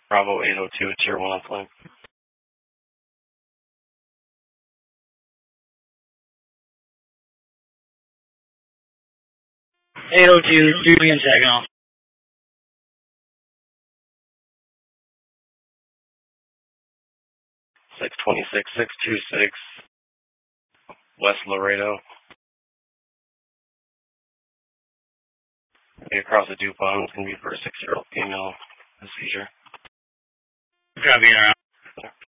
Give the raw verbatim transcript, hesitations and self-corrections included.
Bravo eight oh two, Tier one on plane. eight oh two, three million second off. six twenty-six, six two six, West Laredo. Be across the DuPont. It's going to be for a six-year-old female with a seizure. Driving around.